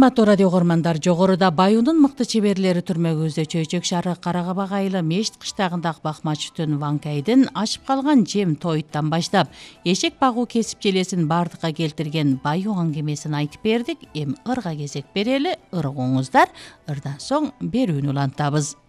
Кымбаттуу радио көрмандар, жогоруда Баюунун мыкты чеберлери түрмөгүбүздө Чөйчөк шаары Каракабак айылы Мешит кыштагындагы Бакмачтын Ванкайдын ашып калган жем тоюттан баштап эшек багуу кесип желесин бардыкка келтирген Баюу аңгемесин айтып бердик. Эми ырга кезек берели, ыргыңыздар. Ырдан соң берүүнү улантабыз.